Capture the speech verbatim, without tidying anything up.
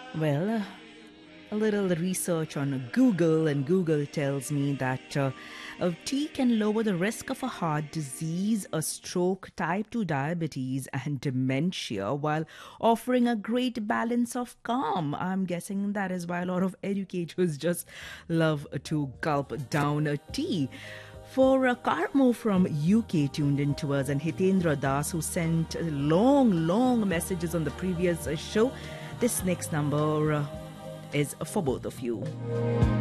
Well, uh, a little research on Google, and Google tells me that uh, uh, tea can lower the risk of a heart disease, a stroke, type two diabetes, and dementia while offering a great balance of calm. I'm guessing that is why a lot of educators just love to gulp down a tea. For uh, Karmo from U K tuned in to us, and Hitendra Das, who sent uh, long, long messages on the previous uh, show, this next number uh, is for both of you.